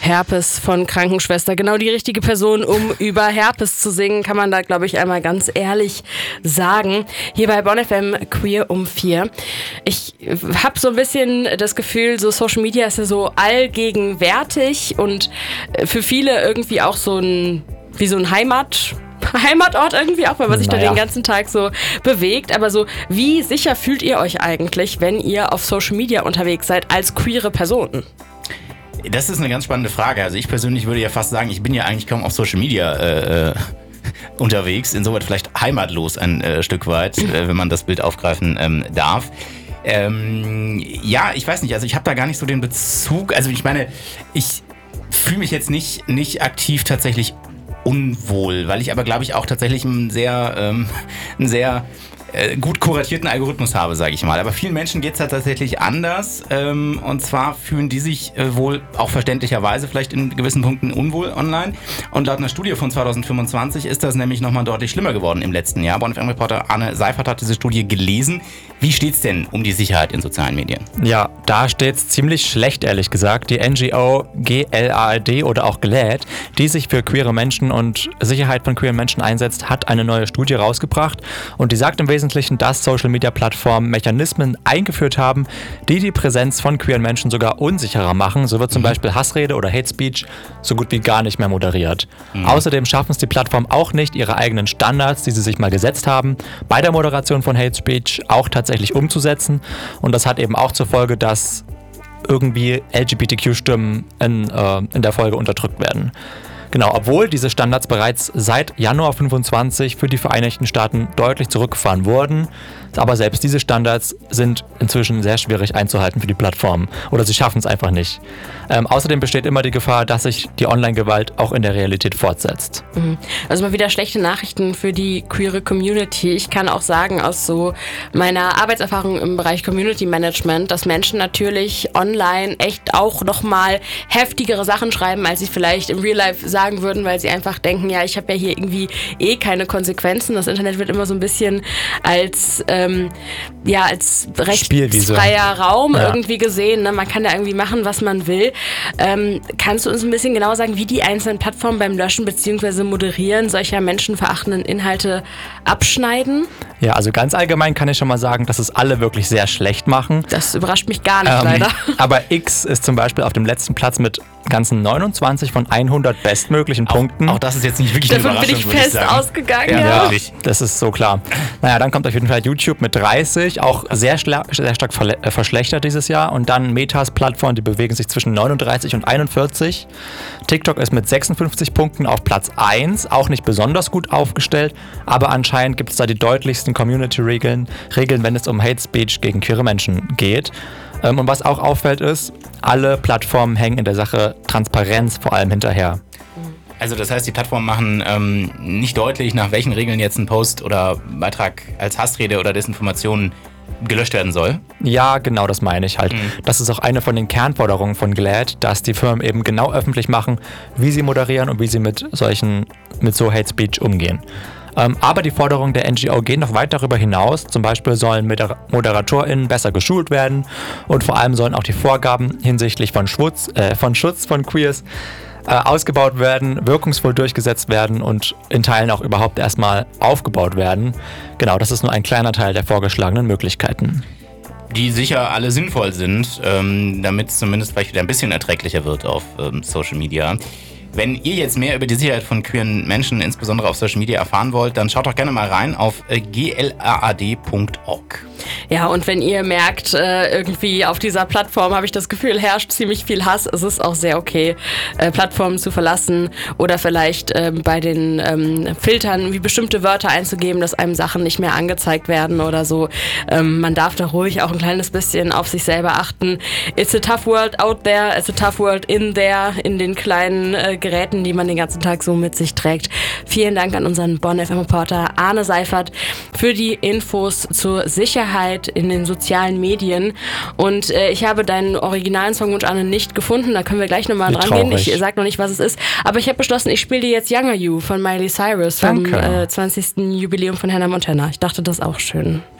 Herpes von Krankenschwester. Genau die richtige Person, um über Herpes zu singen, kann man da, glaube ich, einmal ganz ehrlich sagen. Hier bei Bonn FM Queer um 4. Ich habe so ein bisschen das Gefühl, so Social Media ist ja so allgegenwärtig und für viele irgendwie auch so ein Heimatort irgendwie, auch weil man sich da den ganzen Tag so bewegt. Aber so, wie sicher fühlt ihr euch eigentlich, wenn ihr auf Social Media unterwegs seid als queere Personen? Das ist eine ganz spannende Frage. Also ich persönlich würde ja fast sagen, ich bin ja eigentlich kaum auf Social Media unterwegs. Insoweit vielleicht heimatlos ein Stück weit, wenn man das Bild aufgreifen darf. Ja, ich weiß nicht, also ich habe da gar nicht so den Bezug. Also ich meine, ich fühle mich jetzt nicht aktiv tatsächlich unwohl, weil ich aber, glaube ich, auch tatsächlich einen sehr gut kuratierten Algorithmus habe, sage ich mal. Aber vielen Menschen geht es da tatsächlich anders. Und zwar fühlen die sich wohl auch verständlicherweise vielleicht in gewissen Punkten unwohl online. Und laut einer Studie von 2025 ist das nämlich nochmal deutlich schlimmer geworden im letzten Jahr. Bonn FM-Reporter Arne Seifert hat diese Studie gelesen. Wie steht's denn um die Sicherheit in sozialen Medien? Ja, da steht's ziemlich schlecht, ehrlich gesagt. Die NGO GLAAD oder auch GLAAD, die sich für queere Menschen und Sicherheit von queeren Menschen einsetzt, hat eine neue Studie rausgebracht. Und die sagt im Wesentlichen, dass Social-Media-Plattformen Mechanismen eingeführt haben, die die Präsenz von queeren Menschen sogar unsicherer machen. So wird zum Beispiel Hassrede oder Hate Speech so gut wie gar nicht mehr moderiert. Außerdem schaffen es die Plattformen auch nicht, ihre eigenen Standards, die sie sich mal gesetzt haben, bei der Moderation von Hate Speech auch tatsächlich umzusetzen. Und das hat eben auch zur Folge, dass irgendwie LGBTQ-Stimmen in der Folge unterdrückt werden. Genau, obwohl diese Standards bereits seit Januar 25 für die Vereinigten Staaten deutlich zurückgefahren wurden. Aber selbst diese Standards sind inzwischen sehr schwierig einzuhalten für die Plattformen. Oder sie schaffen es einfach nicht. Außerdem besteht immer die Gefahr, dass sich die Online-Gewalt auch in der Realität fortsetzt. Also mal wieder schlechte Nachrichten für die queere Community. Ich kann auch sagen, aus so meiner Arbeitserfahrung im Bereich Community Management, dass Menschen natürlich online echt auch nochmal heftigere Sachen schreiben, als sie vielleicht im Real Life sagen würden, weil sie einfach denken, ja, ich habe ja hier irgendwie keine Konsequenzen. Das Internet wird immer so ein bisschen als rechtsfreier Raum irgendwie gesehen. Ne? Man kann da irgendwie machen, was man will. Kannst du uns ein bisschen genauer sagen, wie die einzelnen Plattformen beim Löschen bzw. Moderieren solcher menschenverachtenden Inhalte abschneiden? Ja, also ganz allgemein kann ich schon mal sagen, dass es alle wirklich sehr schlecht machen. Das überrascht mich gar nicht, leider. Aber X ist zum Beispiel auf dem letzten Platz mit ganzen 29 von 100 bestmöglichen Punkten. Auch das ist jetzt nicht wirklich eine Überraschung, bin ich fest ausgegangen. Ja, das ist so klar. Naja, dann kommt auf jeden Fall YouTube mit 30, auch sehr stark verschlechtert dieses Jahr. Und dann Metas Plattformen, die bewegen sich zwischen 39 und 41. TikTok ist mit 56 Punkten auf Platz 1, auch nicht besonders gut aufgestellt, aber anscheinend gibt es da die deutlichsten Community-Regeln, wenn es um Hate Speech gegen queere Menschen geht. Und was auch auffällt ist, alle Plattformen hängen in der Sache Transparenz vor allem hinterher. Also das heißt, die Plattformen machen nicht deutlich, nach welchen Regeln jetzt ein Post oder Beitrag als Hassrede oder Desinformation gelöscht werden soll? Ja, genau, das meine ich halt. Das ist auch eine von den Kernforderungen von GLAAD, dass die Firmen eben genau öffentlich machen, wie sie moderieren und wie sie mit so Hate Speech umgehen. Aber die Forderungen der NGO gehen noch weit darüber hinaus. Zum Beispiel sollen ModeratorInnen besser geschult werden und vor allem sollen auch die Vorgaben hinsichtlich von Schutz von Queers ausgebaut werden, wirkungsvoll durchgesetzt werden und in Teilen auch überhaupt erstmal aufgebaut werden. Genau, das ist nur ein kleiner Teil der vorgeschlagenen Möglichkeiten. Die sicher alle sinnvoll sind, damit es zumindest vielleicht wieder ein bisschen erträglicher wird auf Social Media. Wenn ihr jetzt mehr über die Sicherheit von queeren Menschen, insbesondere auf Social Media, erfahren wollt, dann schaut doch gerne mal rein auf glaad.org. Ja, und wenn ihr merkt, irgendwie auf dieser Plattform, habe ich das Gefühl, herrscht ziemlich viel Hass, es ist auch sehr okay, Plattformen zu verlassen oder vielleicht bei den Filtern wie bestimmte Wörter einzugeben, dass einem Sachen nicht mehr angezeigt werden oder so. Man darf da ruhig auch ein kleines bisschen auf sich selber achten. It's a tough world out there, it's a tough world in there, in den kleinen Geräten, die man den ganzen Tag so mit sich trägt. Vielen Dank an unseren Bonn FM-Reporter Arne Seifert für die Infos zur Sicherheit in den sozialen Medien. Und ich habe deinen originalen Songwunsch, Arne, nicht gefunden. Da können wir gleich nochmal dran gehen. Ich sag noch nicht, was es ist. Aber ich habe beschlossen, ich spiele dir jetzt Younger You von Miley Cyrus vom 20. Jubiläum von Hannah Montana. Ich dachte, das ist auch schön.